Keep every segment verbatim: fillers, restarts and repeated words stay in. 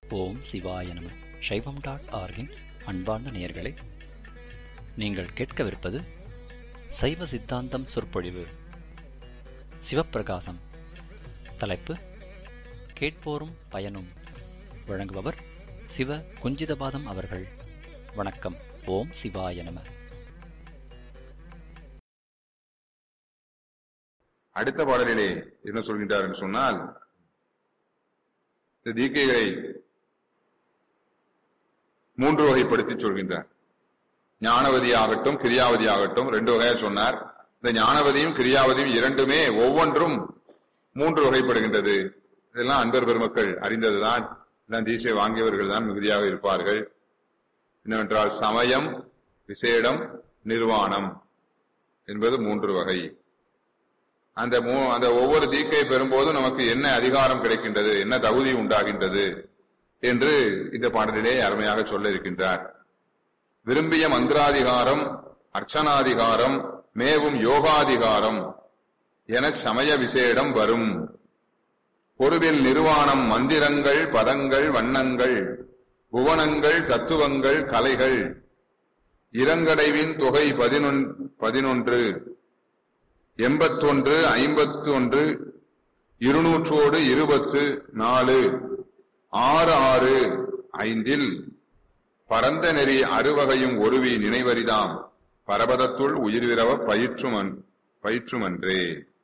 ஓம் சிவாய நம. சைவம் டாட் ஆர்கின் அன்பார்ந்த நேயர்களே, நீங்கள் கேட்கவிருப்பது சைவ சித்தாந்தம் சொற்பொழிவு. சிவப்பிரகாசம். தலைப்பு கேட்போரும் பயனும். வழங்குபவர் சிவ குஞ்சிதபாதம் அவர்கள். வணக்கம். ஓம் சிவாய நம. அடுத்த பாடலிலே என்ன சொல்கின்றார் என்று சொன்னால், இந்த தீக்கைகளை மூன்று வகைப்படுத்தி சொல்கின்றார். ஞானவதி ஆகட்டும் கிரியாவதி ஆகட்டும் ரெண்டு வகையா சொன்னார். இந்த ஞானவதியும் கிரியாவதியும் இரண்டுமே ஒவ்வொன்றும் மூன்று வகைப்படுகின்றது. இதெல்லாம் அன்பர் பெருமக்கள் அறிந்ததுதான். இதெல்லாம் தீட்சை வாங்கியவர்கள் தான் மிகுதியாக இருப்பார்கள். என்னவென்றால் சமயம், விசேடம், நிர்வாணம் என்பது மூன்று வகை. அந்த மூ அந்த ஒவ்வொரு தீக்கை பெறும்போதும் நமக்கு என்ன அதிகாரம் கிடைக்கின்றது, என்ன தகுதி உண்டாகின்றது என்று இந்த பாடலிலே அருமையாக சொல்ல இருக்கின்றார். விரும்பிய மந்திராதிகாரம், அர்ச்சனாதிகாரம், மேவும் யோகாதிகாரம் என சமய விசேடம் வரும். பொருவில் நிர்வாணம் மந்திரங்கள், பதங்கள், வண்ணங்கள், புவனங்கள், தத்துவங்கள், கலைகள், இரங்கடைவின் தொகை பதினொன்று, எண்பத்தொன்று, ஐம்பத்தி ஒன்று, இருநூற்றோடு இருபத்து நாலு, ஆறு ஆறு ஐந்தில் பரந்த நெறி அறுவகையும் ஒருவி நினைவரிதாம் பரபதத்துள் உயிர்விரவ பயிற்றுமன் பயிற்றுமன்றே.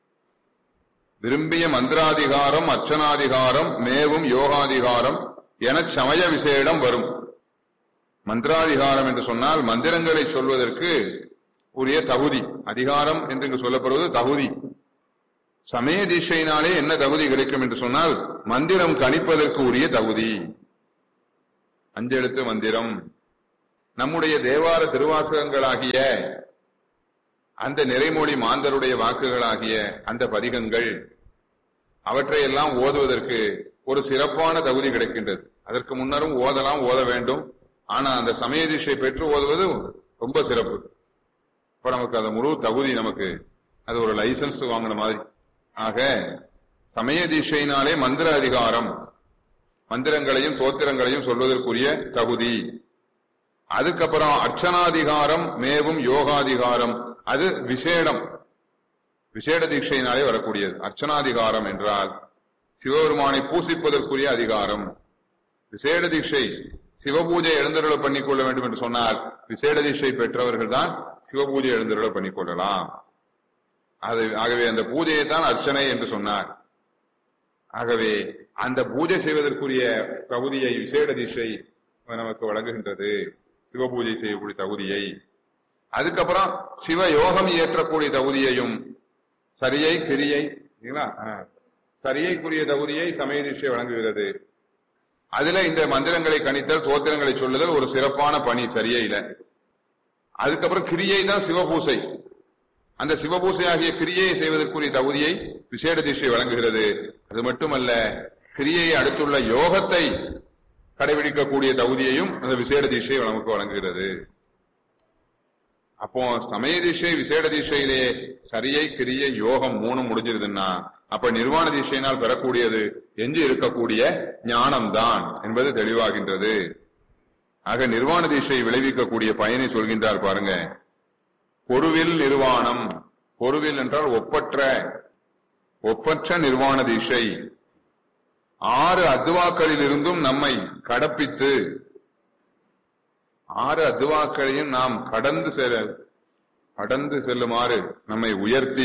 விரும்பிய மந்திராதிகாரம், அர்ச்சனாதிகாரம், மேவும் யோகாதிகாரம் என சமய விசேடம் வரும். மந்திராதிகாரம் என்று சொன்னால் மந்திரங்களை சொல்வதற்கு உரிய தகுதி. அதிகாரம் என்று இங்கு சொல்லப்படுவது தகுதி. சமய தீட்சையினாலே என்ன தகுதி கிடைக்கும் என்று சொன்னால் மந்திரம் கணிப்பதற்கு உரிய தகுதி. அஞ்செழுத்து மந்திரம், நம்முடைய தேவார திருவாசகங்களாகிய அந்த நிறைமொழி மாந்தருடைய வாக்குகளாகிய அந்த பதிகங்கள், அவற்றையெல்லாம் ஓதுவதற்கு ஒரு சிறப்பான தகுதி கிடைக்கின்றது. அதற்கு முன்னரும் ஓதலாம், ஓத வேண்டும். ஆனா அந்த சமய தீட்சை பெற்று ஓதுவது ரொம்ப சிறப்பு. இப்ப நமக்கு அந்த முழு தகுதி, நமக்கு அது ஒரு லைசன்ஸ் வாங்கின மாதிரி. ஆக சமய தீட்சையினாலே மந்திர அதிகாரம், மந்திரங்களையும் தோத்திரங்களையும் சொல்வதற்குரிய தகுதி. அதுக்கப்புறம் அர்ச்சனாதிகாரம், மேவும் யோகாதிகாரம், அது விசேடம், விசேட தீட்சையினாலே வரக்கூடியது. அர்ச்சனாதிகாரம் என்றால் சிவபெருமானை பூசிப்பதற்குரிய அதிகாரம். விசேட தீட்சை சிவபூஜை எழுந்தருள பண்ணிக்கொள்ள வேண்டும் என்று சொன்னால் விசேட தீட்சை பெற்றவர்கள் தான் சிவபூஜை எழுந்தருள பண்ணிக்கொள்ளலாம். அது ஆகவே அந்த பூஜையை தான் அர்ச்சனை என்று சொன்னார். ஆகவே அந்த பூஜை செய்வதற்குரிய தகுதியை விசேட தீட்சை நமக்கு வழங்குகின்றது, சிவபூஜை செய்யக்கூடிய தகுதியை. அதுக்கப்புறம் சிவ யோகம் இயற்றக்கூடிய தகுதியையும், சரியை கிரியை சரியைக்குரிய தகுதியை சமய தீட்சை வழங்குகிறது. அதுல இந்த மந்திரங்களை கணித்தல், தோத்திரங்களை சொல்லுதல் ஒரு சிறப்பான பணி சரியையில. அதுக்கப்புறம் கிரியை தான் சிவபூசை. அந்த சிவபூசை ஆகிய கிரியையை செய்வதற்குரிய தகுதியை விசேட தீட்சை வழங்குகிறது. அது மட்டுமல்ல, கிரியையை அடுத்துள்ள யோகத்தை கடைபிடிக்கக்கூடிய தகுதியையும் அந்த விசேட தீட்சை நமக்கு வழங்குகிறது. அப்போ சமய தீட்சை விசேட தீட்சையிலே சரியை கிரியை யோகம் மூணும் முடிஞ்சிருதுன்னா அப்ப நிர்வாண தீட்சையினால் பெறக்கூடியது எஞ்சி இருக்கக்கூடிய ஞானம்தான் என்பது தெளிவாகின்றது. ஆக நிர்வாண தீட்சை விளைவிக்கக்கூடிய பயனை சொல்கின்றார் பாருங்க. பொருவில் நிர்வாணம், பொருவில் என்றால் ஒப்பற்ற, ஒப்பற்ற நிர்வாண தீட்சை ஆறு அத்வாக்களில் இருந்தும் நம்மை கடப்பித்து, ஆறு அத்வாக்களையும் நாம் கடந்து செல்ல கடந்து செல்லுமாறு நம்மை உயர்த்தி,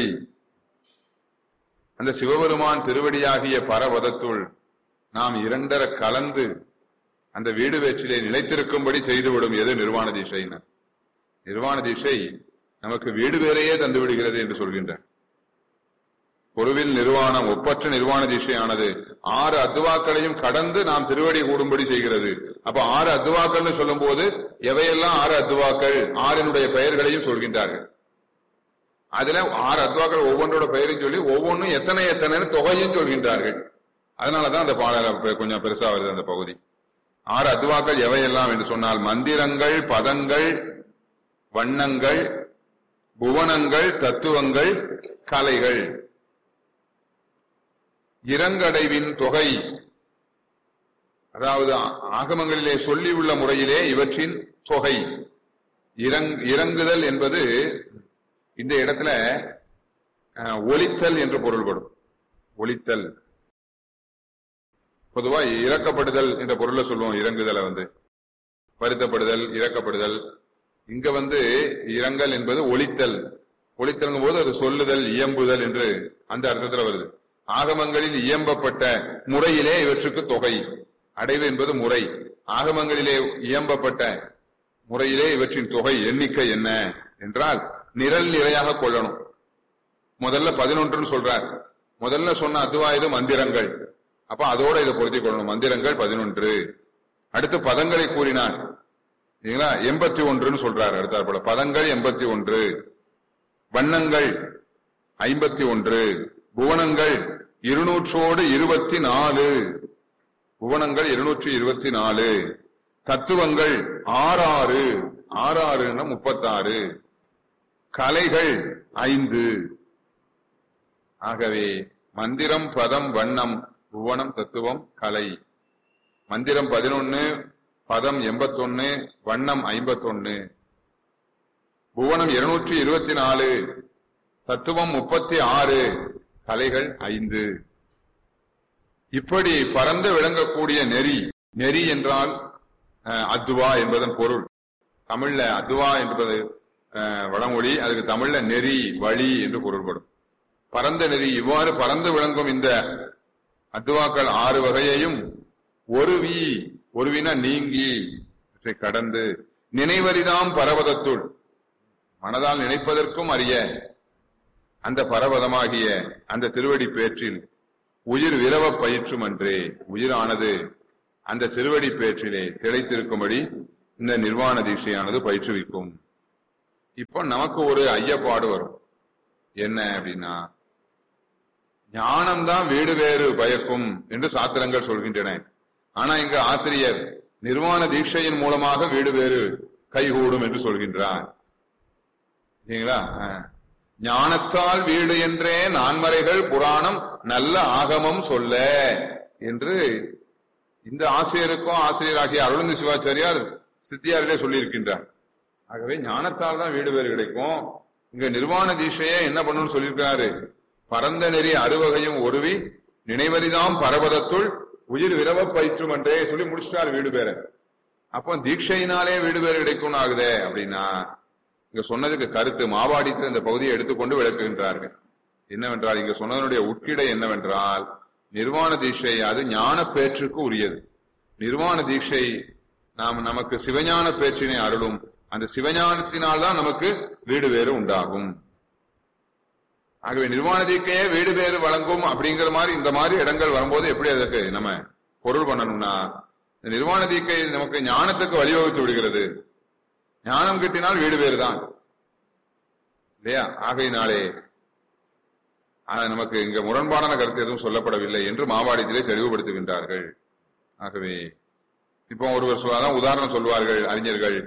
அந்த சிவபெருமான் திருவடியாகிய பரவதத்துள் நாம் இரண்டர கலந்து அந்த வீடு வேற்றிலே நிலைத்திருக்கும்படி செய்துவிடும். எது நிர்வாண தீட்சையினர். நிர்வாண தீட்சை நமக்கு வீடு வேறையே தந்து விடுகிறது என்று சொல்கின்றார். பொருவில் நிர்வாணம், ஒப்பற்ற நிர்வாண தீட்சையானது ஆறு அத்துவாக்களையும் கடந்து நாம் திருவடி கூடும்படி செய்கிறது. அப்ப ஆறு அத்துவாக்கள் சொல்லும் போது எவையெல்லாம் ஆறு அத்துவாக்கள், ஆறினுடைய பெயர்களையும் சொல்கின்றார்கள். அதுல ஆறு அத்துவாக்கள் ஒவ்வொன்றோட பெயரையும் சொல்லி ஒவ்வொன்றும் எத்தனை எத்தனை தொகையும் சொல்கின்றார்கள். அதனாலதான் அந்த பாடல கொஞ்சம் பெருசா வருது அந்த பகுதி. ஆறு அத்துவாக்கள் எவையெல்லாம் என்று சொன்னால் மந்திரங்கள், பதங்கள், வண்ணங்கள், புவனங்கள், தத்துவங்கள், கலைகள். இரங்கடைவின் தொகை அதாவது ஆகமங்களிலே சொல்லியுள்ள முறையிலே இவற்றின் தொகை. இறங் இறங்குதல் என்பது இந்த இடத்துல ஒலித்தல் என்று பொருள்படும். ஒலித்தல் பொதுவா இறக்கப்படுதல் என்ற பொருளை சொல்லுவோம். இறங்குதலை வந்து வருத்தப்படுதல், இறக்கப்படுதல். இங்க வந்து இரங்கல் என்பது ஒலித்தல். ஒலித்தல்ங்கும் போது அது சொல்லுதல், இயம்புதல் என்று அந்த அர்த்தத்துல வருது. ஆகமங்களில் இயம்பப்பட்ட முறையிலே இவற்றுக்கு தொகை. அடைவு என்பது முறை. ஆகமங்களிலே இயம்பப்பட்ட முறையிலே இவற்றின் தொகை எண்ணிக்கை என்ன என்றால் நிரல் நிறையாக கொள்ளணும். முதல்ல பதினொன்றுன்னு சொல்றார். முதல்ல சொன்ன அத்வாயுத மந்திரங்கள். அப்ப அதோட இதை பொருத்திக் கொள்ளணும். மந்திரங்கள் பதினொன்று. அடுத்து பதங்களை கூறினார். எண்பத்தி ஒன்றுன்னு சொல்றாரு. அடுத்தார் போல பதங்கள் எண்பத்தி ஒன்று, வண்ணங்கள் ஐம்பத்தி ஒன்று, புவனங்கள் இருநூற்றோடு இருபத்தி நாலு. புவனங்கள் இருநூற்றி இருபத்தி நாலு. தத்துவங்கள் ஆறாறு. ஆறாறுன்னா முப்பத்தாறு. கலைகள் ஐந்து. ஆகவே மந்திரம், பதம், வண்ணம், புவனம், தத்துவம், கலை. மந்திரம் பதினொன்னு, பதம் எண்பத்தி ஒன்னு, வண்ணம் ஐம்பத்தி ஒன்னு, புவனம் இருநூற்றி இருபத்தி நாலு, தத்துவம் முப்பத்தி ஆறு, கலைகள் ஐந்து. இப்படி பரந்து விளங்கக்கூடிய நெறி. நெறி என்றால் அத்வா என்பதன் பொருள். தமிழ்ல அத்வா என்பது வடமொழி. அதுக்கு தமிழ்ல நெறி, வழி என்று பொருள்படும். பரந்த நெறி. இவ்வாறு பரந்து விளங்கும் இந்த அத்வாக்கள் ஆறு வகையையும் ஒருவி, ஒருவினா நீங்கி கடந்து நினைவறிதாம் பரவதத்துள், மனதால் நினைப்பதற்கும் அறிய அந்த பரவதமாகிய அந்த திருவடி பேற்றில் உயிர் விரவ பயிற்றும் அன்றே. உயிரானது அந்த திருவடி பேற்றிலே திளைத்திருக்கும்படி இந்த நிர்வாண தீட்சையானது பயிற்றுவிக்கும். இப்போ நமக்கு ஒரு ஐயப்பாடு வரும். என்ன அப்படின்னா, ஞானம்தான் வீடு வேறு பயக்கும் என்று சாத்திரங்கள் சொல்கின்றன. ஆனா இங்க ஆசிரியர் நிர்வாண தீட்சையின் மூலமாக வீடு வேறு கைகூடும் என்று சொல்கின்றார். சரிங்களா? ஞானத்தால் வீடு என்றே நான்மறைகள் புராணம் நல்ல ஆகமம் சொல்ல என்று இந்த ஆசிரியருக்கும் ஆசிரியராகிய அருளந்தி சிவாச்சாரியார் சித்தியாரிலே சொல்லியிருக்கின்றார். ஆகவே ஞானத்தால் தான் வீடு வேறு கிடைக்கும். இங்க நிர்வாண தீட்சையை என்ன பண்ணணும்னு சொல்லியிருக்கிறாரு. பரந்த நெறி அறுவகையும் ஒருவி நினைவறிதாம் பரவதத்துள் உயிர் விரவ பயிற்றும் என்றே சொல்லி முடிச்சிட்டார் வீடு பேர. அப்போ தீட்சையினாலே வீடு பேறு கிடைக்கும் ஆகுதே அப்படின்னா, இங்க சொன்னதுக்கு கருத்து மாவாடிக்கு இந்த பகுதியை எடுத்துக்கொண்டு விளக்குகின்றார்கள். என்னவென்றால், இங்க சொன்னதனுடைய உட்கிடை என்னவென்றால், நிர்வாண தீட்சை அது ஞான பேற்றுக்கு உரியது. நிர்வாண தீட்சை நாம் நமக்கு சிவஞான பேற்றினை அருளும். அந்த சிவஞானத்தினால்தான் நமக்கு வீடு வேறு உண்டாகும். ஆகவே நிர்வாண தீட்சையே வீடு வேறு வழங்கும் அப்படிங்கிற மாதிரி இந்த மாதிரி இடங்கள் வரும்போது எப்படி அதற்கு நம்ம பொருள் பண்ணணும்னா, நிர்வாண தீட்சை நமக்கு ஞானத்துக்கு வழிவகுத்து விடுகிறது. ஞானம் கிட்டினால் வீடு வேறு தான் இல்லையா? ஆகையினாலே நமக்கு இங்க முரண்பாடான கருத்து எதுவும் சொல்லப்படவில்லை என்று மாவாடியத்திலே தெளிவுபடுத்துகின்றார்கள். ஆகவே இப்போ ஒருவர் சொல்லாதான் உதாரணம் சொல்வார்கள் அறிஞர்கள்.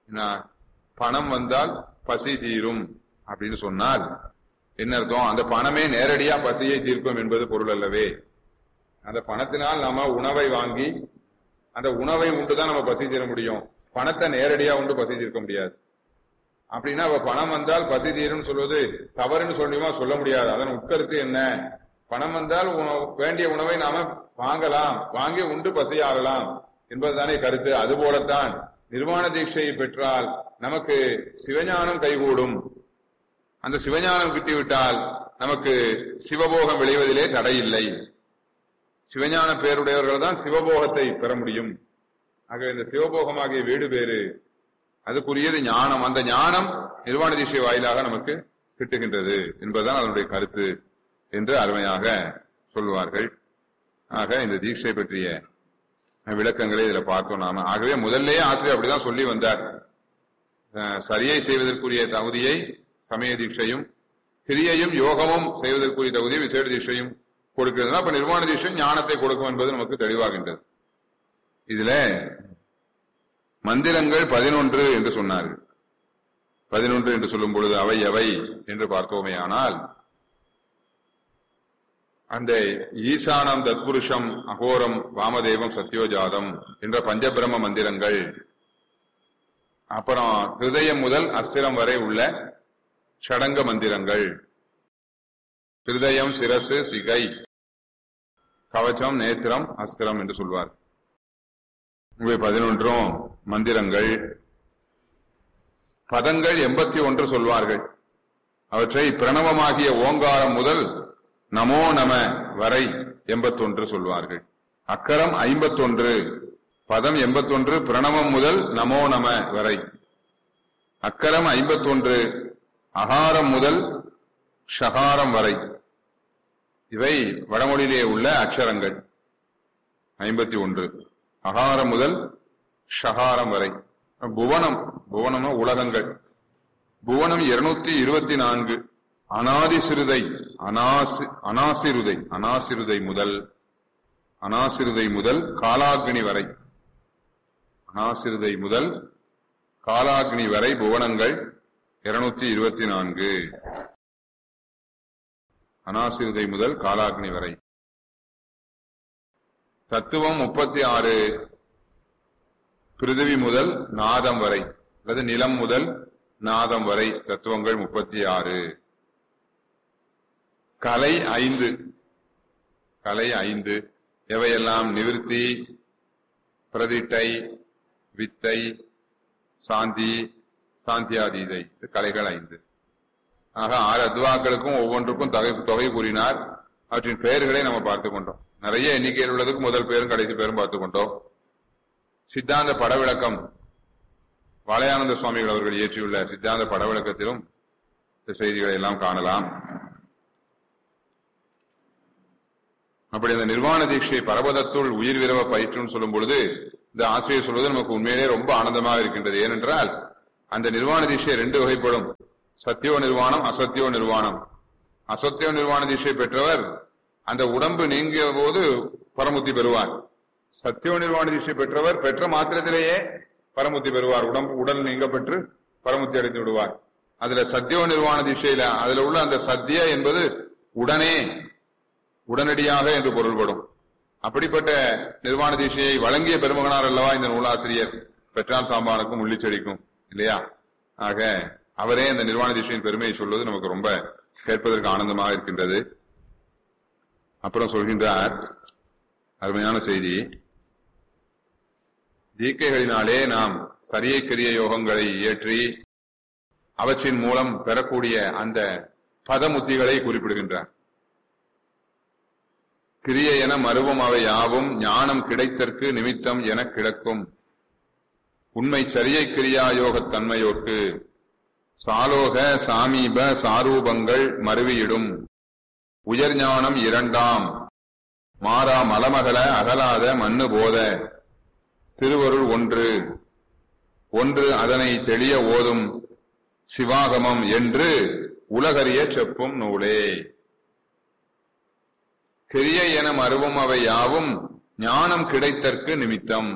பணம் வந்தால் பசி தீரும் அப்படின்னு சொன்னால் என்ன அர்த்தம்? அந்த பணமே நேரடியா பசியை தீர்க்கும் என்பது பொருள் அல்லவே. அந்த பணத்தினால் நாம உணவை வாங்கி அந்த உணவை உண்டுதான் நம்ம பசி தீர முடியும். பணத்தை நேரடியா உண்டு பசி தீர்க்க முடியாது. அப்படின்னா பணம் வந்தால் பசி தீரும் சொல்வது தவறுன்னு சொல்லியுமா சொல்ல முடியாது. அதன் உட்கருத்து என்ன? பணம் வந்தால் வேண்டிய உணவை நாம வாங்கலாம், வாங்கி உண்டு பசியாறலாம் என்பதுதானே கருத்து. அதுபோலத்தான் நிர்வாண தீட்சையை பெற்றால் நமக்கு சிவஞானம் கைகூடும். அந்த சிவஞானம் கிட்டிவிட்டால் நமக்கு சிவபோகம் விளைவதிலே தடையில்லை. சிவஞான பேருடையவர்கள் தான் சிவபோகத்தை பெற முடியும். ஆகவே இந்த சிவபோகமாகிய வீடு பேறு அதுக்குரியது ஞானம். அந்த ஞானம் நிர்வாண தீட்சை வாயிலாக நமக்கு கிட்டுகின்றது என்பதுதான் அதனுடைய கருத்து என்று அருமையாக சொல்வார்கள். ஆக இந்த தீட்சை பற்றிய விளக்கங்களை இதுல பார்த்தோம் நாம. ஆகவே முதல்லேயே ஆசிரியர் அப்படிதான் சொல்லி வந்தார். சரியை செய்வதற்குரிய தகுதியை சமய தீட்சையும், கிரியையும் யோகமும் செய்வதற்குரிய தகுதியை விசேட தீட்சையும் கொடுக்கிறதுனா அப்ப நிர்வாண தீட்சை ஞானத்தை கொடுக்கும் என்பது நமக்கு தெளிவாகின்றது. இதுல மந்திரங்கள் பதினொன்று என்று சொன்னார்கள். பதினொன்று என்று சொல்லும் பொழுது அவை எவை என்று பார்த்தோமே ஆனால், அந்த ஈசானம் தத்புருஷம் அகோரம் வாமதேவம் சத்யோஜாதம் என்ற பஞ்சபிரம மந்திரங்கள், அப்புறம் ஹிருதயம் முதல் அஸ்திரம் வரை உள்ள ஷடங்க மந்திரங்கள், ஹிருதயம் சிரசு சிகை கவச்சம் நேத்திரம் அஸ்திரம் என்று சொல்வார். இவை பதினொன்றும் மந்திரங்கள். பதங்கள் எண்பத்தி ஒன்று சொல்வார்கள். அவற்றை பிரணவமாகிய ஓங்காரம் முதல் நமோ நம வரை எண்பத்தி ஒன்று சொல்வார்கள். அக்கரம் ஐம்பத்தி ஒன்று, பதம் எண்பத்தி ஒன்று, பிரணவம் முதல் நமோ நம வரை. அக்கரம் ஐம்பத்தி ஒன்று, அகாரம் முதல் ஷகாரம் வரை. இவை வடமொழியிலே உள்ள அக்ஷரங்கள் ஐம்பத்தி ஒன்று, அகாரம் முதல் ஷகாரம் வரை. புவனம், புவனம் உலகங்கள். புவனம் இருநூத்தி இருபத்தி நான்கு. அனாதி சிறுதை, அனாசி அனாசிருதை அனாசிருதை முதல் அனாசிருதை முதல் காலாக்னி வரை, அனாசிருதை முதல் காலாக்னி வரை புவனங்கள் இருநூத்தி இருபத்தி நான்கு. அனாசிருதை முதல் காலாக்னி வரை. தத்துவம் முப்பத்தி ஆறு. பிருதிவி முதல் நாதம் வரை அல்லது நிலம் முதல் நாதம் வரை தத்துவங்கள் முப்பத்தி ஆறு. கலை ஐந்து. கலை ஐந்து. எவையெல்லாம்? நிவிருத்தி, பிரதிட்டை, வித்தை, சாந்தி, சாந்தியாதீதை. கலைகள் ஐந்து. ஆக ஆறு அத்வாக்களுக்கும் ஒவ்வொன்றுக்கும் தொகை தொகை கூறினார். அவற்றின் பெயர்களை நம்ம பார்த்துக் கொண்டோம். நிறைய எண்ணிக்கையில் உள்ளதுக்கு முதல் பேரும் கடைசி பேரும் பார்த்துக் கொண்டோம். சித்தாந்த படவிளக்கம் வாழையானந்த சுவாமிகள் அவர்கள் இயற்றியுள்ள சித்தாந்த படவிளக்கத்திலும் இந்த செய்திகளை எல்லாம் காணலாம். அப்படி அந்த நிர்வாண தீட்சை பரபதத்துள் உயிர் விரவ பயிற்றுன்னு சொல்லும் பொழுது இந்த ஆசிரியர் சொல்வது நமக்கு உண்மையிலே ரொம்ப ஆனந்தமாக இருக்கின்றது. ஏனென்றால் அந்த நிர்வாண தீட்சை ரெண்டு வகைப்படும். சத்தியோ நிர்வாணம், அசத்தியோ நிர்வாணம். அசத்தியோ நிர்வாண தீட்சை பெற்றவர் அந்த உடம்பு நீங்கிய போது பரமுத்தி பெறுவார். சத்தியோ நிர்வாண தீட்சை பெற்றவர் பெற்ற மாத்திரத்திலேயே பரமுத்தி பெறுவார். உடம்பு உடல் நீங்க பெற்று பரமுத்தி அடைந்து விடுவார். அதுல சத்தியோ நிர்வாண தீட்சையில அதுல உள்ள அந்த சத்திய என்பது உடனே, உடனடியாக என்று பொருள்படும். அப்படிப்பட்ட நிர்வாண தீட்சையை வழங்கிய பெருமகனார் அல்லவா இந்த நூலாசிரியர் பெற்றாம் சாம்பானுக்கும் உள்ளிச்செடிக்கும், இல்லையா? ஆக அவரே இந்த நிர்வாண தீட்சையின் பெருமையை சொல்வது நமக்கு ரொம்ப கேட்பதற்கு ஆனந்தமாக இருக்கின்றது. அப்புறம் சொல்கின்றார் அருமையான செய்தி. தீக்கைகளினாலே நாம் சரியை கிரிய யோகங்களை இயற்றி அவற்றின் மூலம் பெறக்கூடிய அந்த பதமுத்திகளை குறிப்பிடுகின்றார். கிரிய என மருவம் அவை யாவும் ஞானம் கிடைத்தற்கு நிமித்தம் என கிடக்கும். உண்மை சரியை கிரியா யோகத் தன்மையோர்க்கு சாலோக சாமீப சாரூபங்கள் மருவியிடும். உயர் ஞானம் இரண்டாம் மாறா மலமகல அகலாத மண்ணு போத திருவருள் ஒன்று ஒன்று அதனை தெளிய ஓதும் சிவாகமம் என்று உலகறிய செப்பும் நூலே. கிரிய என மருவும் அவை யாவும் ஞானம் கிடைத்தற்கு நிமித்தம்.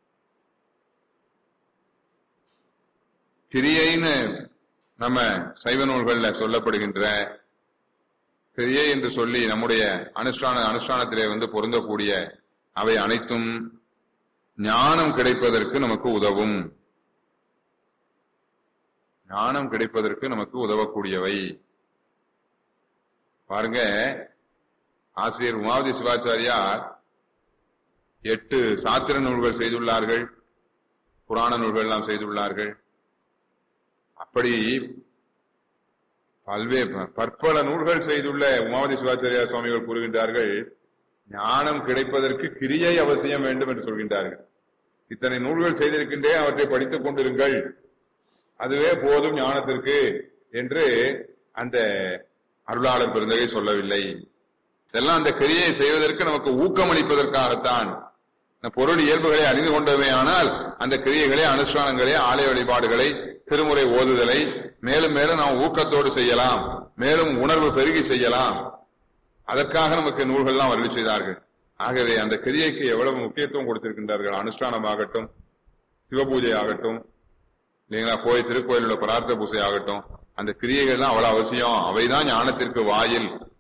கிரியைன்னு நம்ம சைவ நூல்கள்ல சொல்லப்படுகின்ற கிரியை என்று சொல்லி நம்முடைய அனுஷ்டான அனுஷ்டானத்திலே வந்து பொருந்தக்கூடிய அவை அனைத்தும் ஞானம் கிடைப்பதற்கு நமக்கு உதவும். ஞானம் கிடைப்பதற்கு நமக்கு உதவக்கூடியவை. பாருங்க, ஆசிரியர் உமாவதி சிவாச்சாரியார் எட்டு சாத்திர நூல்கள் செய்துள்ளார்கள், புராண நூல்கள் எல்லாம் செய்துள்ளார்கள். அப்படி பல்வேறு பற்பல நூல்கள் செய்துள்ள உமாவதி சிவாச்சாரியார் சுவாமிகள் கூறுகின்றார்கள், ஞானம் கிடைப்பதற்கு கிரியை அவசியம் வேண்டும் என்று சொல்கின்றார்கள். இத்தனை நூல்கள் செய்திருக்கின்றே, அவற்றை படித்துக் கொண்டிருங்கள், அதுவே போதும் ஞானத்திற்கு என்று அந்த அருளாளர் பெருந்தகை சொல்லவில்லை. இதெல்லாம் அந்த கிரியை செய்வதற்கு நமக்கு ஊக்கமளிப்பதற்காகத்தான். பொருள் இயல்புகளை அறிந்து கொண்டவே ஆனால் அந்த கிரியைகளை, அனுஷ்டானங்களை, ஆலய வழிபாடுகளை, திருமுறை ஓதுதலை மேலும் மேலும் நாம் ஊக்கத்தோடு செய்யலாம், மேலும் உணர்வு பெருகி செய்யலாம். அதற்காக நமக்கு நூல்கள்லாம் அருளி செய்தார்கள். ஆகவே அந்த கிரியைக்கு எவ்வளவு முக்கியத்துவம் கொடுத்திருக்கின்றார்கள். அனுஷ்டானமாகட்டும், சிவபூஜை ஆகட்டும், இல்லைங்களா, கோயில் திருக்கோயில் உள்ள பிரார்த்த பூஜை ஆகட்டும், அந்த கிரியைகள்லாம் அவ்வளவு அவசியம். அவைதான் ஞானத்திற்கு வாயில்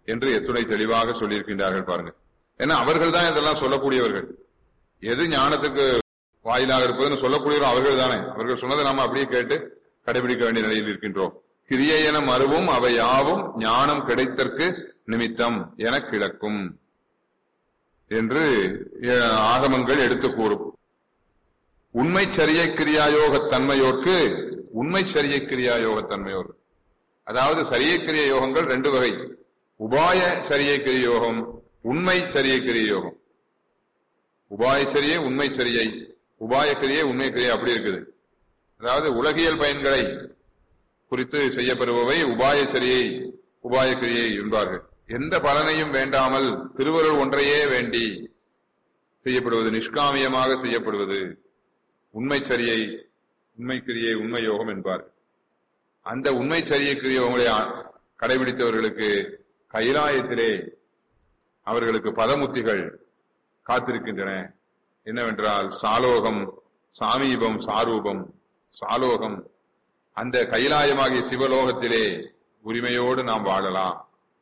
என்று எத்துணை தெளிவாக சொல்லியிருக்கின்றார்கள் பாருங்க. ஏன்னா அவர்கள் தான் இதெல்லாம் சொல்லக்கூடியவர்கள். எது ஞானத்துக்கு வாயிலாக இருப்பதுன்னு சொல்லக்கூடியவர்கள் அவர்கள் தானே. அவர்கள் சொன்னதை நாம அப்படியே கேட்டு கடைபிடிக்க வேண்டிய நிலையில் இருக்கின்றோம். கிரியை என மறுவும் அவை யாவும் ஞானம் கிடைத்தற்கு நிமித்தம் என கிடக்கும் என்று ஆகமங்கள் எடுத்து கூறும். உண்மை சரியை கிரியாயோக தன்மையோர்க்கு உண்மை சரியை கிரியாயோக தன்மையோர், அதாவது சரியை கிரிய யோகங்கள் ரெண்டு வகை. உபாய சரியை கிரிய யோகம், உண்மை சரியை கிரிய யோகம். உபாய சரியை உண்மை சரியை, உபாய கிரியை உண்மை கிரியை அப்படி இருக்குது. அதாவது உலகியல் பயன்களை குறித்து செய்யப்படுபவை உபாய சரியை உபாய கிரியை என்பார்கள். எந்த பலனையும் வேண்டாமல் திருவருள் ஒன்றையே வேண்டி செய்யப்படுவது, நிஷ்காமியமாக செய்யப்படுவது உண்மை சரியை உண்மை கிரியை உண்மை யோகம் என்பார்கள். அந்த உண்மை சரியை கிரிய யோகங்களை கடைபிடித்தவர்களுக்கு கைலாயத்திலே அவர்களுக்கு பதமுத்திகள் காத்திருக்கின்றன. என்னவென்றால் சாலோகம், சாமீபம், சாரூபம். சாலோகம் அந்த கைலாயமாகிய சிவலோகத்திலே உரிமையோடு நாம் வாழலாம்.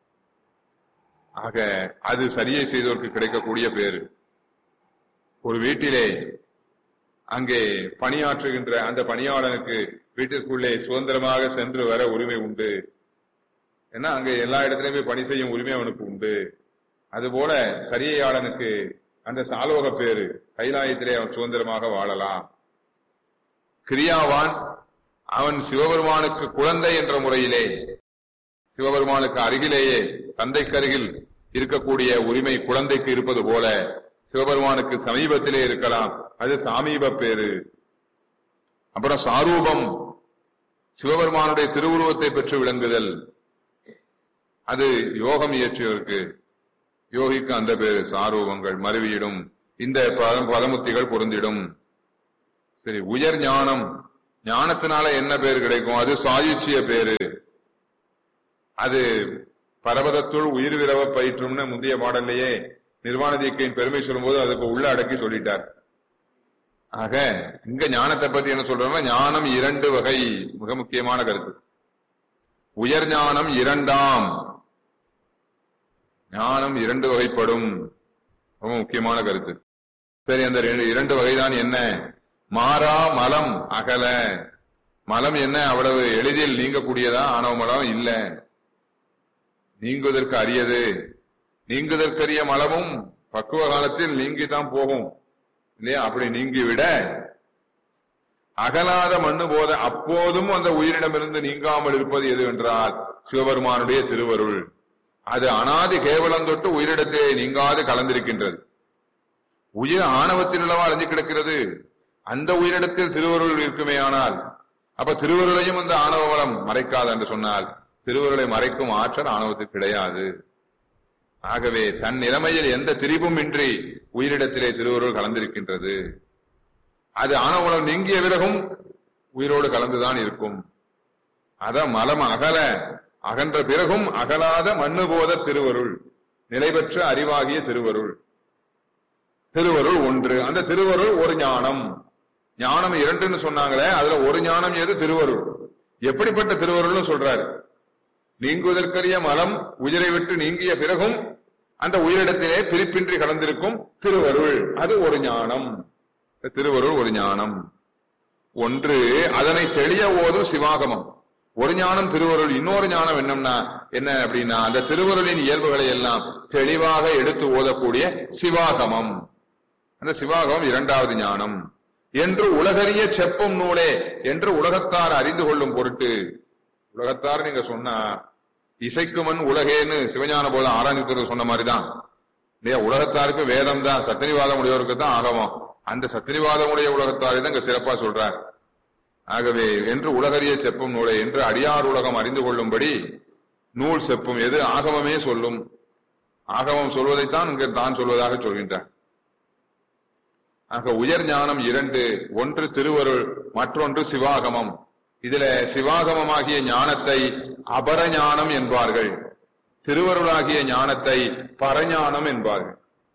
ஆக அது சரியை செய்தோருக்கு கிடைக்கக்கூடிய பேரு. ஒரு வீட்டிலே அங்கே பணியாற்றுகின்ற அந்த பணியாளனுக்கு வீட்டிற்குள்ளே சுதந்திரமாக சென்று வர உரிமை உண்டு. ஏன்னா அங்கே எல்லா இடத்திலுமே பணி செய்யும் உரிமை அவனுக்கு உண்டு. அதுபோல சரியையாளனுக்கு அந்த சாலோக பேரு, கைலாயத்திலே அவன் சுதந்திரமாக வாழலாம். கிரியாவான் அவன் சிவபெருமானுக்கு குழந்தை என்ற முறையிலே சிவபெருமானுக்கு அருகிலேயே தந்தைக்கு அருகில் இருக்கக்கூடிய உரிமை குழந்தைக்கு இருப்பது போல சிவபெருமானுக்கு சமீபத்திலே இருக்கலாம், அது சாமீப பேரு. அப்புறம் சாரூபம், சிவபெருமானுடைய திருவுருவத்தை பெற்று விளங்குதல், அது யோகம் இயற்றியவருக்கு, யோகிக்கு அந்த பேரு சாரூபங்கள் மருவியிடும். இந்த பதமுத்திகள் பொருந்திடும். சரி, உயர் ஞானம், ஞானத்தினால என்ன பேர் கிடைக்கும்? அது சாயுச்சிய பேரு. அது பரபதத்துள் உயிர் விரவ பயிற்றும்னு முந்தைய பாடல்லையே நிர்வாண தீக்கையின் பெருமை சொல்லும்போது அதுக்கு உள்ள அடக்கி சொல்லிட்டார். ஆக இங்க ஞானத்தை பத்தி என்ன சொல்றோம்னா, ஞானம் இரண்டு வகை, மிக முக்கியமான கருத்து. உயர் ஞானம் இரண்டாம், ஞானம் இரண்டு வகைப்படும், ரொம்ப முக்கியமான கருத்து. சரி, அந்த இரண்டு வகைதான் என்ன? மாறா மலம் அகல. மலம் என்ன அவ்வளவு எளிதில் நீங்கக்கூடியதா? ஆணவ மலம் இல்ல, நீங்குவதற்கு அரியது. நீங்குதற்கரிய மலமும் பக்குவ காலத்தில் நீங்கிதான் போகும் இல்லையா? அப்படி நீங்கிவிட அகலாத மண்ணு போத அப்போதும் அந்த உயிரிடமிருந்து நீங்காமல் இருப்பது எது என்றால் சிவபெருமானுடைய திருவருள். அது அனாதி கேவலம் தொட்டு உயிரிடத்தை நீங்காது கலந்திருக்கின்றது. உயிர் ஆணவத்தில் உள்ளவா அழிஞ்சு கிடக்கிறது. அந்த உயிரிடத்தில் திருவருள் இருக்குமே ஆனால் அப்ப திருவருளையும் அந்த ஆணவ மலம் மறைக்காது என்று சொன்னால் திருவருளை மறைக்கும் ஆற்றல் ஆணவத்துக்கு கிடையாது. ஆகவே தன் நிலைமையில் எந்த திரிபும் இன்றி உயிரிடத்திலே திருவருள் கலந்திருக்கின்றது. அது ஆணவ மலம் நீங்கிய பிறகும் உயிரோடு கலந்துதான் இருக்கும். அத மலம் அகல, அகன்ற பிறகும் அகலாத மண்ணு போத திருவருள், நிலை பெற்ற அறிவாகிய திருவருள். திருவருள் ஒன்று, அந்த திருவருள் ஒரு ஞானம். ஞானம் இரண்டுன்னு சொன்னாங்களே, அதுல ஒரு ஞானம் எது? திருவருள். எப்படிப்பட்ட திருவருள்னு சொல்றாரு? நீங்குவதற்கரிய மலம் உயிரை விட்டு நீங்கிய பிறகும் அந்த உயிரிடத்திலே பிரிப்பின்றி கலந்திருக்கும் திருவருள், அது ஒரு ஞானம். திருவருள் ஒரு ஞானம். ஒன்று, அதனை தெளிய ஓதும் சிவாகமம். ஒரு ஞானம் திருவருள். இன்னொரு ஞானம் என்னம்னா என்ன அப்படின்னா, அந்த திருவருளின் இயல்புகளை எல்லாம் தெளிவாக எடுத்து ஓதக்கூடிய சிவாகமம். அந்த சிவாகமம் இரண்டாவது ஞானம். என்று உலகறிய செப்பும் நூலே என்று உலகத்தார் அறிந்து கொள்ளும் பொருட்டு. உலகத்தார் நீங்க சொன்னா இசைக்குமன் உலகேன்னு சிவஞான போல ஆராய்ச்சி சொன்ன மாதிரிதான் இல்லையா? உலகத்தாருக்கு வேதம் தான், சத்திரிவாதம் உடையவருக்கு தான் ஆகமம். அந்த சத்திரிவாதம் உடைய உலகத்தாரை தான் இங்க சிறப்பா சொல்றார். ஆகவே என்று உலகறிய செப்பும் நூலை என்று அடியார் உலகம் அறிந்து கொள்ளும்படி நூல் செப்பும். எது? ஆகமமே சொல்லும். ஆகமம் சொல்வதைத்தான் இங்க தான் சொல்வதாக சொல்கின்றார். ஆக உயர் ஞானம் இரண்டு, ஒன்று திருவருள், மற்றொன்று சிவாகமம். இதுல சிவாகமமாகிய ஞானத்தை அபரஞானம் என்பார்கள், திருவருளாகிய ஞானத்தை பரஞானம் என்பார்கள்.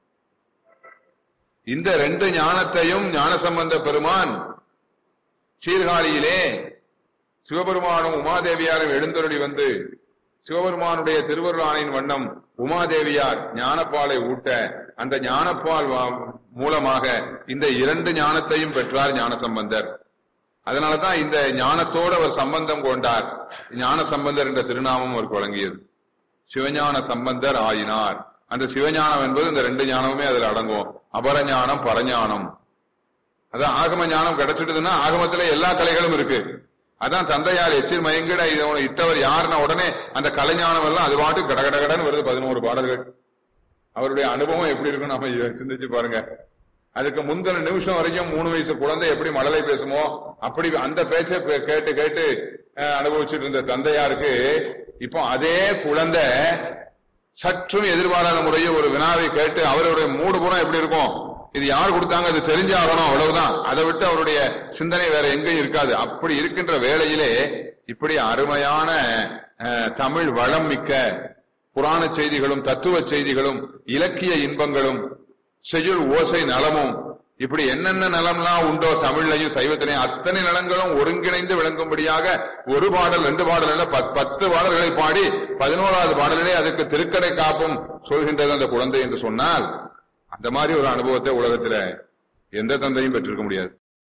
இந்த ரெண்டு ஞானத்தையும் ஞானசம்பந்த பெருமான் சீர்காழியிலே சிவபெருமானும் உமாதேவியாரும் எழுந்தருளி வந்து சிவபெருமானுடைய திருவருள் ஆணையின் வண்ணம் உமாதேவியார் ஞானப்பாலை ஊட்ட அந்த ஞானப்பால் மூலமாக இந்த இரண்டு ஞானத்தையும் பெற்றார் ஞான சம்பந்தர். அதனாலதான் இந்த ஞானத்தோடு அவர் சம்பந்தம் கொண்டார். ஞான சம்பந்தர் என்ற திருநாமம் அவருக்கு வழங்கியது. சிவஞான சம்பந்தர் ஆயினார். அந்த சிவஞானம் என்பது இந்த ரெண்டு ஞானமுமே அதுல அடங்கும். அபரஞானம், பரஞானம். அதான் ஆகம ஞானம் கிடைச்சிட்டுதுன்னா ஆகமத்துல எல்லா கலைகளும் இருக்கு. அதான் தந்தையார் எச்சில் மயங்கிட இட்டவர் யாருன்னா உடனே அந்த கலைஞானம் எல்லாம் அது பாட்டு கடகடகடன்னு வருது. பதினோரு பாடல்கள். அவருடைய அனுபவம் எப்படி இருக்குன்னு நம்ம சிந்திச்சு பாருங்க. அதுக்கு முந்தின நிமிஷம் வரைக்கும் மூணு வயசு குழந்தை எப்படி மழலை பேசுமோ அப்படி அந்த பேச்சை கேட்டு கேட்டு அனுபவிச்சுட்டு இருந்த தந்தையாருக்கு இப்போ அதே குழந்தை சற்றும் எதிர்பாராத முறையில் ஒரு வினாவை கேட்டு அவருடைய மூடு புறம் எப்படி இருக்கும், இது யார் கொடுத்தாங்க, அது தெரிஞ்சாகணும், அவ்வளவுதான். அதை விட்டு அவருடைய சிந்தனை வேற எங்கேயும் இருக்காது. அப்படி இருக்கின்ற வேளையிலே இப்படி அருமையான தமிழ் வளம் மிக்க புராண செய்திகளும் தத்துவ செய்திகளும் இலக்கிய இன்பங்களும் செய்யுள் ஓசை நலமும் இப்படி என்னென்ன நலம்லாம் உண்டோ தமிழ்லையும் சைவத்திலையும் அத்தனை நலங்களும் ஒருங்கிணைந்து விளங்கும்படியாக ஒரு பாடல் ரெண்டு பாடல் பத்து பாடல்களை பாடி பதினோராவது பாடலிலே அதுக்கு திருக்கடை காப்பும் சொல்கின்றது அந்த குழந்தை என்று சொன்னால் அந்த மாதிரி ஒரு அனுபவத்தை உலகத்துல எந்த தந்தையும் பெற்றிருக்க முடியாது.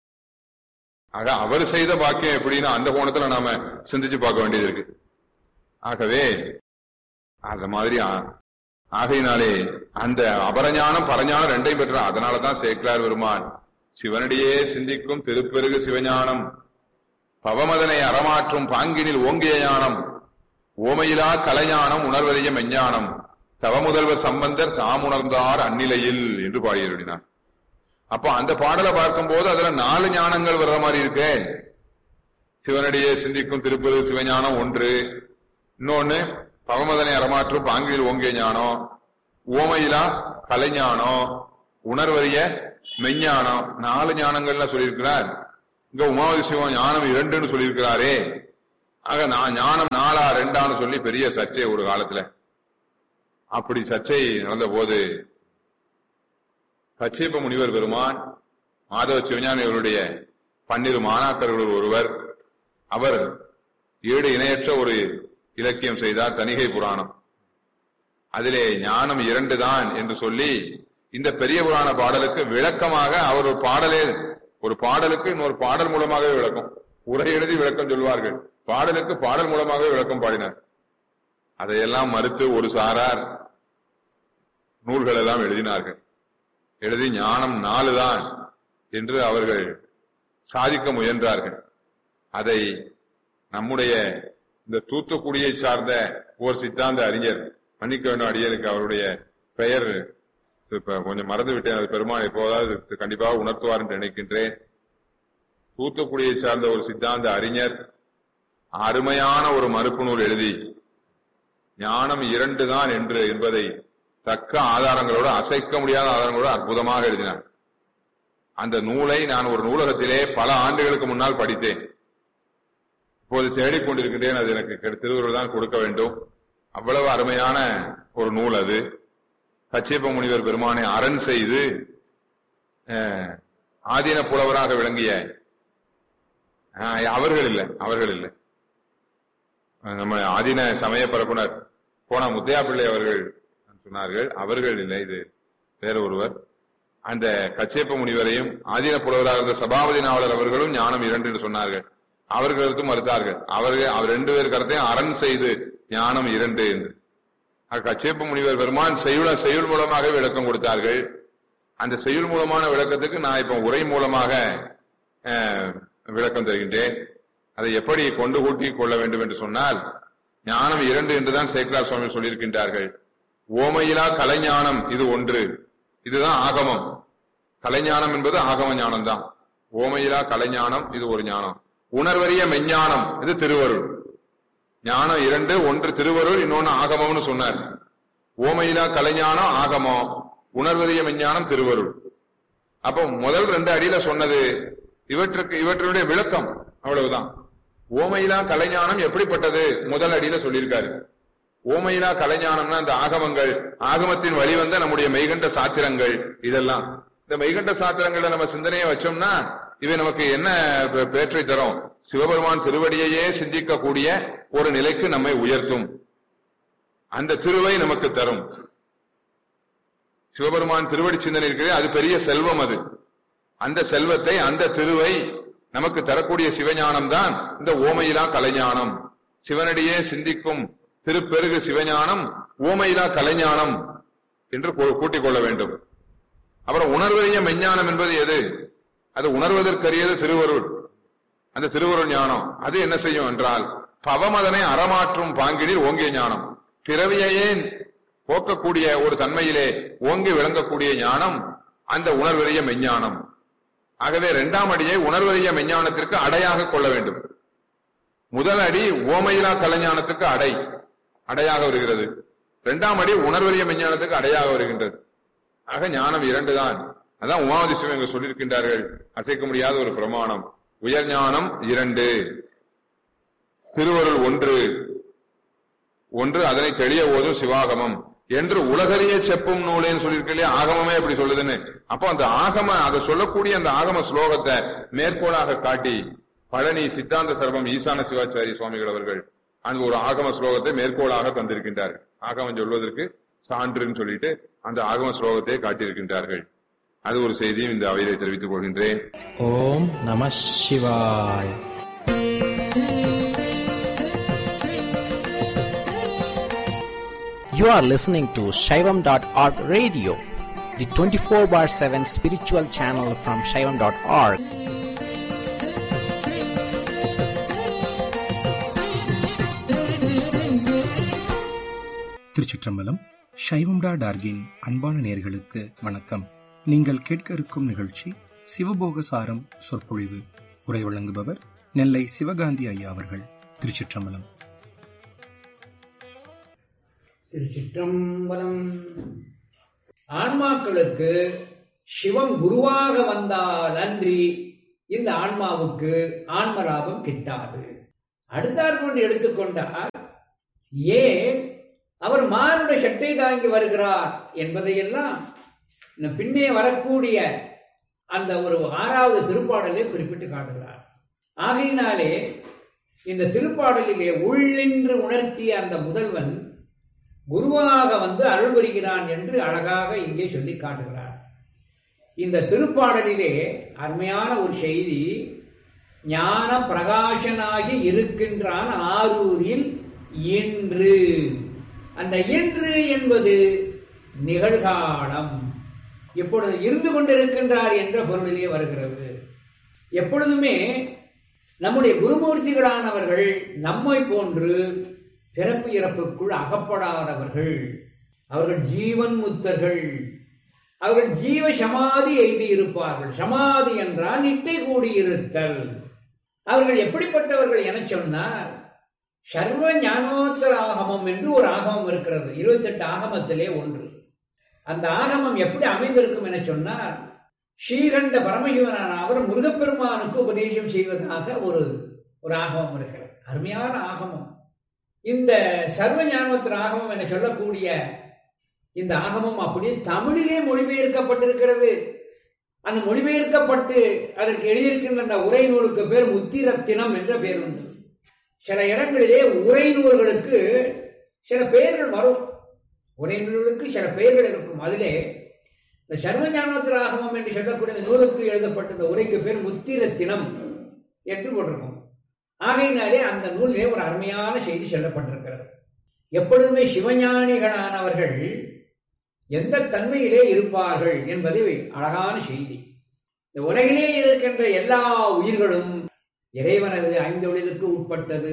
ஆக அவர் செய்த பாக்கியம் எப்படின்னா அந்த கோணத்துல நாம சிந்திச்சு பார்க்க வேண்டியது இருக்கு. ஆகவே அந்த மாதிரி ஆகையினாலே அந்த அபரஞானம் பரஞானம் ரெண்டையும் பெற்றார். அதனாலதான் சேக்கிழார் பெருமான் சிவனடியே சிந்திக்கும் திருப்பெருகு சிவஞானம் பவமதனை அறமாற்றும் பாங்கினில் ஓங்கிய ஞானம் ஓமையிலா கலைஞானம் உணர்வறிய மெஞ்ஞானம் தவமுதல்வர் சம்பந்தர் தாம் உணர்ந்தார் அந்நிலையில் என்று பாடியிருந்தார். அப்ப அந்த பாடலை பார்க்கும் போது அதுல நாலு ஞானங்கள் வர்ற மாதிரி இருக்கு. சிவனடியே சிந்திக்கும் திருப்பெருகு சிவஞானம் ஒன்று, இன்னொன்னு பவமதனை அறமாற்றும் பாங்கில் ஓங்கிய ஞானம், ஓமையிலா கலைஞானம், உணர்வறிய மெஞ்ஞானம், நாலு ஞானங்கள்லாம் சொல்லியிருக்கிறார். இங்க உமாவதி சிவம் ஞானம் இரண்டுன்னு சொல்லியிருக்கிறாரே. ஆக நான் ஞானம் நாலா ரெண்டான்னு சொல்லி பெரிய சர்ச்சை ஒரு காலத்துல. அப்படி சர்ச்சை நடந்த போது கச்சியப்ப முனிவர் பெருமான் மாதவ சிவஞானி அவருடைய பன்னிரு மாணாக்கர்கள் ஒருவர், அவர் ஈடு இணையற்ற ஒரு இலக்கியம் செய்தார், தணிகை புராணம். அதிலே ஞானம் இரண்டு தான் என்று சொல்லி இந்த பெரிய புராண பாடலுக்கு விளக்கமாக அவர் ஒரு பாடலே ஒரு பாடலுக்கு இன்னொரு பாடல் மூலமாகவே விளக்கம், உரை எழுதி விளக்கம் சொல்வார்கள், பாடலுக்கு பாடல் மூலமாகவே விளக்கம் பாடினார். அதையெல்லாம் மறுத்து ஒரு சாரார் நூல்கள் எல்லாம் எழுதினார்கள். எழுதி ஞானம் நாலு தான் என்று அவர்கள் சாதிக்க முயன்றார்கள். அதை நம்முடைய இந்த தூத்துக்குடியை சார்ந்த ஓர் சித்தாந்த அறிஞர், மன்னிக்க வேண்டும் அடியனுக்கு அவருடைய பெயர் இப்ப கொஞ்சம் மறந்து விட்டேன், அது பெருமாள் எப்போதாவது கண்டிப்பாக உணர்த்துவார் என்று நினைக்கின்றேன். தூத்துக்குடியை சார்ந்த ஒரு சித்தாந்த அறிஞர் அருமையான ஒரு மறுப்பு நூல் எழுதி ஞானம் இரண்டு தான் என்று என்பதை தக்க ஆதாரங்களோடு, அசைக்க முடியாத ஆதாரங்களோடு அற்புதமாக எழுதினார். அந்த நூலை நான் ஒரு நூலகத்திலே பல ஆண்டுகளுக்கு முன்னால் படித்தேன். இப்போது தேடிக்கொண்டிருக்கின்றேன், அது எனக்கு திருவருள் தான் கொடுக்க வேண்டும். அவ்வளவு அருமையான ஒரு நூல் அது. கச்சியப்ப முனிவர் பெருமானை அரண் செய்து ஆதீன புலவராக விளங்கிய அவர்கள் இல்லை அவர்கள் இல்லை நம்ம ஆதீன சமய பரப்புனர் போன முத்தையா பிள்ளை அவர்கள் சொன்னார்கள், அவர்கள் இல்லை, இது வேற ஒருவர். அந்த கச்சியப்ப முனிவரையும் ஆதீன புலவராக இருந்த சபாபதி நாவலர் அவர்களும் ஞானம் இரண்டு என்று சொன்னார்கள். அவர்களுக்கும் மறுத்தார்கள். அவர்கள் அவர் ரெண்டு பேர் கருத்தையும் அரண் செய்து ஞானம் இரண்டு என்று. கச்சியப்ப முனிவர் பெருமான் செய்யுள செய்யுள் மூலமாக விளக்கம் கொடுத்தார்கள். அந்த செய்யுள் மூலமான விளக்கத்துக்கு நான் இப்ப உரை மூலமாக விளக்கம் தருகின்றேன். அதை எப்படி கொண்டு கூட்டி கொள்ள வேண்டும் என்று சொன்னால், ஞானம் இரண்டு என்றுதான் சேக்கிழார் சுவாமி சொல்லியிருக்கின்றார்கள். ஓமையிலா கலைஞானம் இது ஒன்று, இதுதான் ஆகமம். கலைஞானம் என்பது ஆகம ஞானம் தான். ஓமையிலா கலைஞானம் இது ஒரு ஞானம். உணர்வறிய மெஞ்ஞானம் இது திருவருள். ஞானம் இரண்டு, ஒன்று திருவருள், இன்னொன்னு ஆகமம்னு சொன்னார். ஓமையிலா கலைஞானம் ஆகமம், உணர்வறிய மெஞ்ஞானம் திருவருள். அப்போ முதல் ரெண்டு அடியில சொன்னது இவற்றுக்கு இவற்றுடைய விளக்கம் அவ்வளவுதான். ஓமையிலா கலைஞானம் எப்படிப்பட்டது முதல் அடியில சொல்லியிருக்காரு. ஓமையிலா கலைஞானம்னா இந்த ஆகமங்கள், ஆகமத்தின் வழிவந்த நம்முடைய மெய்கண்ட சாத்திரங்கள், இதெல்லாம் இந்த மெய்கண்ட சாத்திரங்களை நம்ம சிந்தனையை வச்சோம்னா இவை நமக்கு என்ன பேற்றை தரும்? சிவபெருமான் திருவடியையே சிந்திக்கக்கூடிய ஒரு நிலைக்கு நம்மை உயர்த்தும். அந்த திருவை நமக்கு தரும். சிவபெருமான் திருவடி சிந்தனை இருக்கிறது, அது பெரிய செல்வம். அது அந்த செல்வத்தை, அந்த திருவை நமக்கு தரக்கூடிய சிவஞானம் தான் இந்த ஓமையிலா கலைஞானம். சிவனடியே சிந்திக்கும் திருப்பெருகு சிவஞானம் ஓமையிலா கலைஞானம் என்று கூட்டிக் கொள்ள வேண்டும். அப்புறம் உணர்வறிய மெஞ்ஞானம் என்பது எது? அது உணர்வதற்கரியது திருவருள். அந்த திருவருள் ஞானம் அது என்ன செய்யும் என்றால், பவமதனை அறமாற்றும் பாங்கினில் ஓங்கிய ஞானம், பிறவியையே போக்கக்கூடிய ஒரு தன்மையிலே ஓங்கி விளங்கக்கூடிய ஞானம் அந்த உணர்வறிய மெஞ்ஞானம். ஆகவே இரண்டாம் அடியை உணர்வறிய மெஞ்ஞானத்திற்கு அடையாக கொள்ள வேண்டும். முதல் அடி ஓமையிலா கலைஞானத்துக்கு அடை அடையாக வருகிறது. இரண்டாம் அடி உணர்வறிய மெஞ்ஞானத்துக்கு அடையாக வருகின்றது. ஆக ஞானம் இரண்டு தான். அதான் உமாவதி சிவம் இங்கு சொல்லியிருக்கின்றார்கள், அசைக்க முடியாத ஒரு பிரமாணம். உயர் ஞானம் இரண்டு, திருவருள் ஒன்று ஒன்று அதனை தெளிய ஓதும் சிவாகமம் என்று உலகறிய செப்பும் நூலேன்னு சொல்லியிருக்கலையே, ஆகமமே எப்படி சொல்லுதுன்னு. அப்போ அந்த ஆகம அதை சொல்லக்கூடிய அந்த ஆகம ஸ்லோகத்தை மேற்கோளாக காட்டி பழனி சித்தாந்த சர்வம் ஈசான சிவாச்சாரிய சுவாமிகள் அவர்கள் அந்த ஒரு ஆகம ஸ்லோகத்தை மேற்கோளாக தந்திருக்கின்றார்கள். ஆகமம் சொல்வதற்கு சான்றுன்னு சொல்லிட்டு அந்த ஆகம ஸ்லோகத்தை காட்டியிருக்கின்றார்கள். அது ஒரு செய்தியும் இந்த அவையிலே தெரிவித்துக் கொள்கின்றேன். ஓம் நம சிவாய். You are listening to Shaivam dot org radio, the twenty-four bar seven spiritual channel from Shaivam dot org. திருச்சிற்றம்பலம். சைவம் டாட் ஆர்கின் அன்பான நேயர்களுக்கு வணக்கம். நீங்கள் கேட்க இருக்கும் நிகழ்ச்சி சிவபோகசாரம் சொற்பொழிவு. உரை வழங்குபவர் நெல்லை சிவகாந்தி ஐயா அவர்கள். திருச்சிற்றம்பலம். திருச்சிற்றம்பலம். ஆன்மாக்களுக்கு சிவம் குருவாக வந்தால் அன்றி இந்த ஆன்மாவுக்கு ஆன்ம லாபம் கிட்டாது. அடுத்தாற்போன்று எடுத்துக்கொண்டால், ஏன் அவர் மானுட சட்டை தாங்கி வருகிறார் என்பதையெல்லாம் பின்னே வரக்கூடிய அந்த ஒரு ஆறாவது திருப்பாடலே குறிப்பிட்டு காட்டுகிறார். ஆகையினாலே இந்த திருப்பாடலிலே உள்ளின்று உணர்த்திய அந்த முதல்வன் குருவாக வந்து அருள் புரிகிறான் என்று அழகாக இங்கே சொல்லி காட்டுகிறார். இந்த திருப்பாடலிலே அருமையான ஒரு செய்தி, ஞான பிரகாசனாகி இருக்கின்றான் ஆரூரில் இன்று. அந்த இன்று என்பது நிகழ்காலம், எப்பொழுது இருந்து கொண்டிருக்கின்றார் என்ற பொருளிலே வருகிறது. எப்பொழுதுமே நம்முடைய குருமூர்த்திகளானவர்கள் நம்மை போன்று பிறப்பு இறப்புக்குள் அகப்படாதவர்கள். அவர்கள் ஜீவன் முத்தர்கள். அவர்கள் ஜீவ சமாதி எய்தி இருப்பார்கள். சமாதி என்றால் நிட்டை கூடியிருத்தல். அவர்கள் எப்படிப்பட்டவர்கள் என சொன்னார், சர்வ ஞானோத்தர ஆகமம் என்று ஒரு ஆகமம் இருக்கிறது, இருபத்தி எட்டு ஆகமத்திலே ஒன்று. அந்த ஆகமம் எப்படி அமைந்திருக்கும் என சொன்னார், ஸ்ரீகண்ட பரமசிவனான அவர் முருகப்பெருமானுக்கு உபதேசம் செய்வதாக ஒரு ஒரு ஆகமம் இருக்கிறது. அருமையான ஆகமம். இந்த சர்வ ஞானோத்தர ஆகமம் என சொல்லக்கூடிய இந்த ஆகமம் அப்படியே தமிழிலே மொழிபெயர்க்கப்பட்டிருக்கிறது. அந்த மொழிபெயர்க்கப்பட்டு அதற்கு எழுதியிருக்கின்ற அந்த உரை நூலுக்கு பேர் முத்திரத்தினம் என்ற பேர் உண்டு. சில இடங்களிலே உரை நூல்களுக்கு சில பெயர்கள் வரும். உரை நூல்களுக்கு சில பெயர்கள் இருக்கும். அதிலே இந்த சர்வ ஞானோத்தர ஆகமம் என்று சொல்லக்கூடிய நூலுக்கு எழுதப்பட்ட இந்த உரைக்கு பேர் முத்திரத்தினம் என்று போட்டிருக்கும். ஆகையினாலே அந்த நூலிலே ஒரு அருமையான செய்தி சொல்லப்பட்டிருக்கிறது. எப்பொழுதுமே சிவஞானிகளானவர்கள் எந்த தன்மையிலே இருப்பார்கள் என்பதை அழகான செய்தி. இந்த உலகிலே இருக்கின்ற எல்லா உயிர்களும் இறைவனது ஐந்தொழிலுக்கு உட்பட்டது.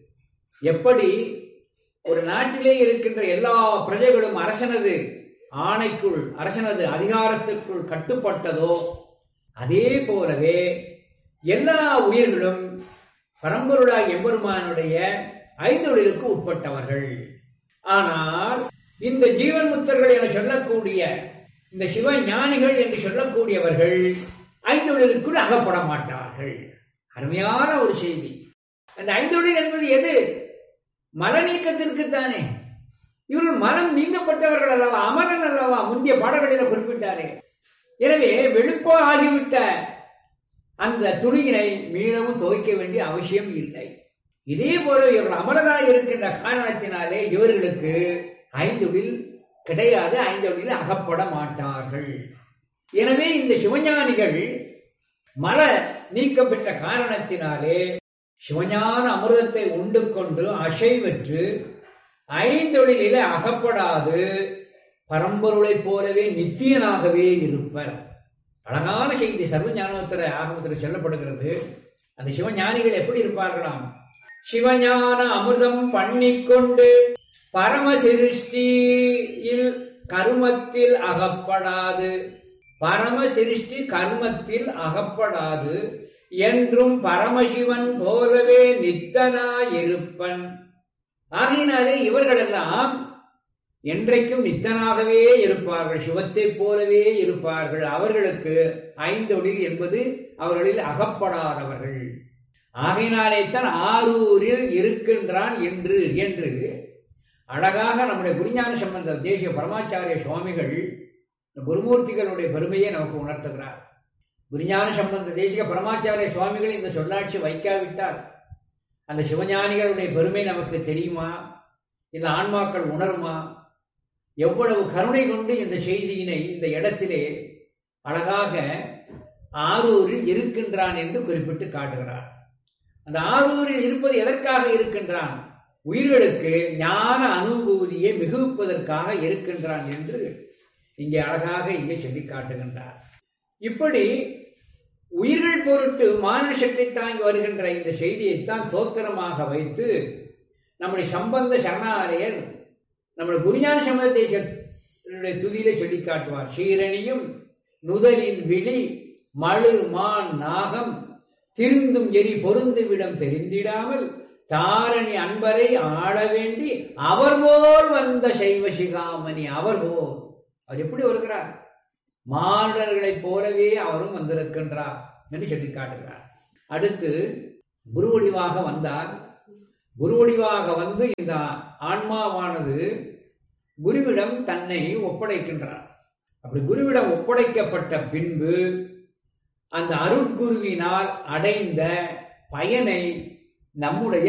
எப்படி ஒரு நாட்டிலே இருக்கின்ற எல்லா பிரஜைகளும் அரசனது ஆணைக்குள், அரசனது அதிகாரத்திற்குள் கட்டுப்பட்டதோ, அதே போலவே எல்லா உயிர்களும் பரம்பொருளாய் எம்பெருமானுடைய ஐந்தொழிலுக்கு உட்பட்டவர்கள். ஆனால் இந்த ஜீவன் முத்தர்கள் என சொல்லக்கூடிய இந்த சிவ ஞானிகள் என்று சொல்லக்கூடியவர்கள் ஐந்தொழிலுக்குள் அகப்பட மாட்டார்கள். அருமையான ஒரு செய்தி. அந்த ஐந்தொழில் என்பது எது? மல நீக்கத்திற்குத்தானே. இவர்கள் மனம் நீங்கப்பட்டவர்கள் அல்லவா, அமரன் அல்லவா, முந்தைய பாடல்களில் குறிப்பிட்டாரே. எனவே வெளுப்போ ஆகிவிட்ட அந்த துணியினை மீளவும் துவைக்க வேண்டிய அவசியம் இல்லை. இதே போல இவர்கள் அமரராய் இருக்கின்ற காரணத்தினாலே இவர்களுக்கு ஐந்தொழில் கிடையாது, ஐந்தொழில் அகப்பட மாட்டார்கள். எனவே இந்த சிவஞானிகள் மல நீக்கம் பெற்ற காரணத்தினாலே சிவஞான அமிர்தத்தை உண்டு கொண்டு அசைவற்று ஐந்தொழிலே அகப்படாது பரம்பொருளை போலவே நித்தியனாகவே இருப்பர். அழகான செய்தி சர்வஞானோத்தர ஆகமத்தில் சொல்லப்படுகிறது. அந்த சிவஞானிகள் எப்படி இருப்பார்களாம்? சிவஞான அமிர்தம் பண்ணிக்கொண்டு பரம சிருஷ்டியில் கர்மத்தில் அகப்படாது, பரம சிருஷ்டி கர்மத்தில் அகப்படாது என்றும் பரமசிவன் போலவே நித்தனாயிருப்பன். ஆகையினாலே இவர்களெல்லாம் என்றைக்கும் நித்தனாகவே இருப்பார்கள், சிவத்தை போலவே இருப்பார்கள். அவர்களுக்கு ஐந்தொழில் என்பது அவர்களில் அகப்படாதவர்கள். ஆகையினாலே தான் ஆரூரில் இருக்கின்றான் என்று என்று அழகாக நம்முடைய குருஞான சம்பந்த தேசிய பரமாச்சாரிய சுவாமிகள் குருமூர்த்திகளுடைய பெருமையை நமக்கு உணர்த்துகிறார். குருஞான சம்பந்த தேசிக பரமாச்சாரிய சுவாமிகள் இந்த சொல்லாட்சி வைக்காவிட்டால் அந்த சிவஞானிகளுடைய பெருமை நமக்கு தெரியுமா? இந்த ஆன்மாக்கள் உணருமா? எவ்வளவு கருணை கொண்டு இந்த செய்தியினை இந்த இடத்திலே அழகாக ஆரூரில் இருக்கின்றான் என்று குறிப்பிட்டு காட்டுகிறார். அந்த ஆரூரில் இருப்பது எதற்காக இருக்கின்றான்? உயிர்களுக்கு ஞான அனுபூதியை மிகுப்பதற்காக இருக்கின்றான் என்று இங்கே அழகாக இங்கே சொல்லி காட்டுகின்றார். இப்படி உயிர்கள் பொருட்டு மானுட சக்தி தாங்கி வருகின்ற இந்த செய்தியைத்தான் தோத்திரமாக வைத்து நம்முடைய சம்பந்த சரணாலயர் நம்முடைய குருஞான சம்பந்த தேசிய துதியிலே சொல்லி காட்டுவார். சீரணியும் நுதலின் விழி மழு மான் நாகம் திருந்தும் எரி பொருந்துவிடம் தெரிந்திடாமல் தாரணி அன்பரை ஆள வேண்டி அவர் போல் வந்த சைவ சிகாமணி. அவர் போல் அவர் எப்படி வருகிறார்? மானுடர்களைப் போலவே அவரும் வந்திருக்கின்றார் என்று சொல்லி காட்டுகிறார். அடுத்து குருவடிவாக வந்தார். குருவடிவாக வந்து இந்த ஆன்மாவானது குருவிடம் தன்னை ஒப்படைக்கின்றார். அப்படி குருவிடம் ஒப்படைக்கப்பட்ட பின்பு அந்த அருட்குருவினால் அடைந்த பயனை நம்முடைய